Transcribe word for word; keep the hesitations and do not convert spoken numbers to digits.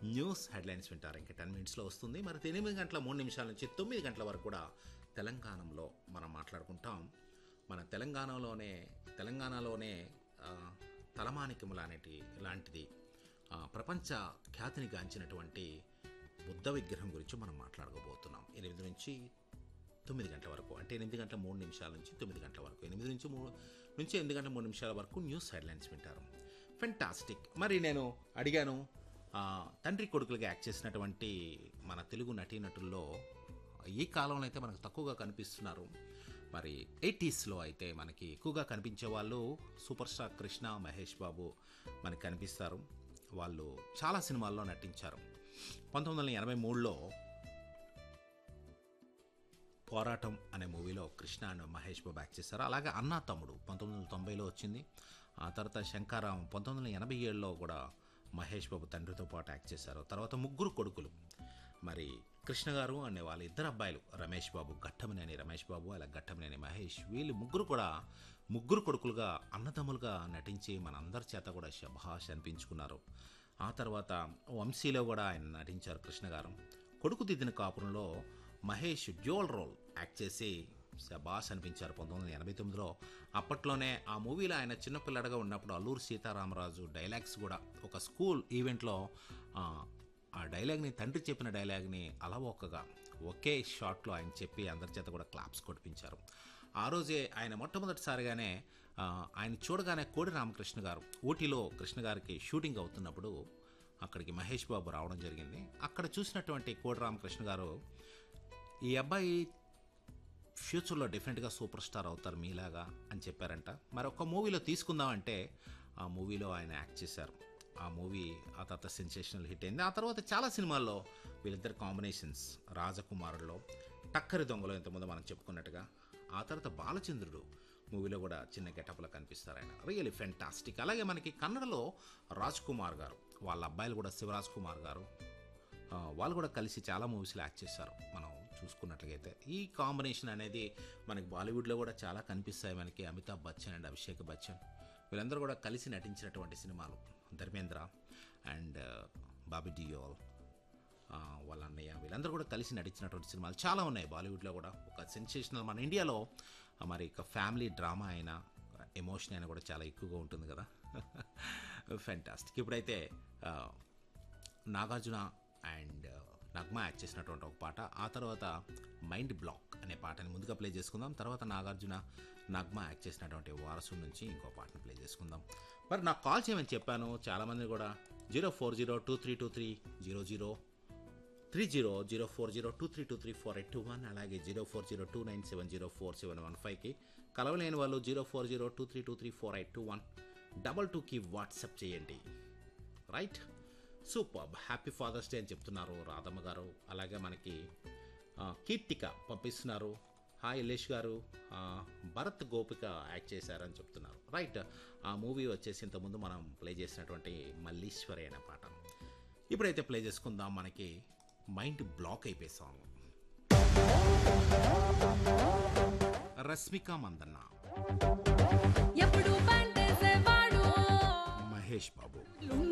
News headlines వింటారు. ఇంకా ten మినిట్స్లో వస్తుంది. మరి ఎనిమిది గంటల మూడు నిమిషాల నుంచి తొమ్మిది గంటల వరకు కూడా తెలంగాణలో మనం మాట్లాడుకుంటాం. మన తెలంగాణలోనే తెలంగాణలోనే తలమానికము లాంటి లాంటిది ప్రపంచ ఖ్యాతిని గాంచినటువంటి బుద్ధ విగ్రహం గురించి మనం మాట్లాడుకోబోతున్నాం. ఎనిమిది నుంచి తొమ్మిది గంటల వరకు, అంటే ఎనిమిది గంటల మూడు నిమిషాల నుంచి తొమ్మిది గంటల వరకు, ఎనిమిది నుంచి మూడు నుంచి ఎనిమిది గంటల మూడు నిమిషాల వరకు న్యూస్ హెడ్లైన్స్ వింటారు. ఫెంటాస్టిక్. మరి నేను అడిగాను, తండ్రి కొడుకులుగా యాక్ట్ చేసినటువంటి మన తెలుగు నటీనటుల్లో ఈ కాలంలో అయితే మనకు తక్కువగా కనిపిస్తున్నారు. మరి ఎయిటీస్లో అయితే మనకి ఎక్కువగా కనిపించే వాళ్ళు సూపర్ స్టార్ కృష్ణ, మహేష్ బాబు మనకి కనిపిస్తారు. వాళ్ళు చాలా సినిమాల్లో నటించారు. పంతొమ్మిది వందల ఎనభై మూడులో పోరాటం అనే మూవీలో కృష్ణ అండ్ మహేష్ బాబు యాక్ట్ చేశారు. అలాగే అన్నా తమ్ముడు పంతొమ్మిది వందల తొంభైలో వచ్చింది. ఆ తర్వాత శంకారాం పంతొమ్మిది వందల ఎనభై ఏడులో కూడా మహేష్ బాబు తండ్రితో పాటు యాక్ట్ చేశారు. తర్వాత ముగ్గురు కొడుకులు, మరి కృష్ణ గారు అనే వాళ్ళ ఇద్దరు అబ్బాయిలు రమేష్ బాబు, ఘట్టమనేని రమేష్ బాబు, అలా ఘట్టమనేని మహేష్, వీళ్ళు ముగ్గురు కూడా ముగ్గురు కొడుకులుగా అన్నదమ్ములుగా నటించి మనందరి చేత కూడా శభాష్ అనిపించుకున్నారు. ఆ తర్వాత వంశీలో కూడా ఆయన నటించారు కృష్ణ గారు. కొడుకు దిద్దిన కాపురంలో మహేష్ డ్యూయల్ రోల్ యాక్ట్ చేసి శభాష్ అనిపించారు పంతొమ్మిది వందల ఎనభై తొమ్మిదిలో. అప్పట్లోనే ఆ మూవీలో ఆయన చిన్నపిల్లడగా ఉన్నప్పుడు అల్లూరు సీతారామరాజు డైలాగ్స్ కూడా ఒక స్కూల్ ఈవెంట్లో ఆ డైలాగ్ని, తండ్రి చెప్పిన డైలాగ్ని అలవోకగా ఒకే షాట్లో ఆయన చెప్పి అందరి చేత కూడా క్లాప్స్ కొట్టించారు. ఆ రోజే ఆయన మొట్టమొదటిసారిగానే ఆయన చూడగానే కోడి రామకృష్ణ గారు ఊటీలో కృష్ణ గారికి షూటింగ్ అవుతున్నప్పుడు అక్కడికి మహేష్ బాబు రావడం జరిగింది. అక్కడ చూసినటువంటి కోడి రామకృష్ణ గారు, ఈ అబ్బాయి ఫ్యూచర్లో డెఫినెట్గా సూపర్ స్టార్ అవుతారు మీలాగా అని చెప్పారంట. మరి ఒక మూవీలో తీసుకుందామంటే ఆ మూవీలో ఆయన యాక్ట్ చేశారు. ఆ మూవీ ఆ తర్వాత సెన్సేషనల్ హిట్ అయింది. ఆ తర్వాత చాలా సినిమాల్లో వీళ్ళిద్దరు కాంబినేషన్స్, రాజకుమారుల్లో, టక్కరి దొంగలో ఇంతకుముందు మనం చెప్పుకున్నట్టుగా. ఆ తర్వాత బాలచంద్రుడు మూవీలో కూడా చిన్న గెటప్లో కనిపిస్తారు ఆయన. Really fantastic. అలాగే మనకి కన్నడలో రాజ్ కుమార్ గారు, వాళ్ళ అబ్బాయిలు కూడా శివరాజ్ కుమార్ గారు, వాళ్ళు కూడా కలిసి చాలా మూవీస్లో యాక్ట్ చేశారు. మనం చూసుకున్నట్లయితే ఈ కాంబినేషన్ అనేది మనకి బాలీవుడ్లో కూడా చాలా కనిపిస్తాయి. మనకి అమితాబ్ బచ్చన్ అండ్ అభిషేక్ బచ్చన్ వీళ్ళందరూ కూడా కలిసి నటించినటువంటి సినిమాలు. ధర్మేంద్ర అండ్ బాబీ డియోల్ వాళ్ళ అన్నయ్య వీళ్ళందరూ కూడా కలిసి నటించినటువంటి సినిమాలు చాలా ఉన్నాయి బాలీవుడ్లో కూడా. ఒక సెన్సేషనల్, మన ఇండియాలో మరి ఒక ఫ్యామిలీ డ్రామా అయినా ఎమోషన్ అయినా కూడా చాలా ఎక్కువగా ఉంటుంది కదా. ఫెంటాస్టిక్. ఇప్పుడైతే నాగార్జున అండ్ నగ్మా యాక్ట్ చేసినటువంటి ఒక పాట, ఆ తర్వాత మైండ్ బ్లాక్ అనే పాటని ముందుగా ప్లే చేసుకుందాం. తర్వాత నాగార్జున నగ్మా యాక్ట్ చేసినటువంటి వారసు నుంచి ఇంకో పాటను ప్లే చేసుకుందాం. మరి నాకు కాల్ చేయమని చెప్పాను. చాలామంది కూడా zero four zero two three two three zero zero three zero zero four zero two three two three four eight two one అలాగే zero four zero two nine seven zero four seven one ఫైవ్కి కలవలేని వాళ్ళు zero four zero two three two three four eight two one double టూకి WhatsApp చేయండి. Right, super. Happy fathers day అని చెప్తున్నారు రాధమ్మ గారు. అలాగే మనకి కీర్తిక పంపిస్తున్నారు, హాయ్ యలేష్ గారు, భరత్ గోపిక యాక్ట్ చేశారని చెప్తున్నారు. రైట్, ఆ మూవీ వచ్చేసి ఇంతకుముందు మనం ప్లే చేసినటువంటి మల్లీశ్వరి అనే పాట. ఇప్పుడైతే ప్లే చేసుకుందాం. మనకి మైండ్ బ్లాక్ అయిపోయే సాంగ్, రష్మిక మందన్న, మహేష్ బాబు.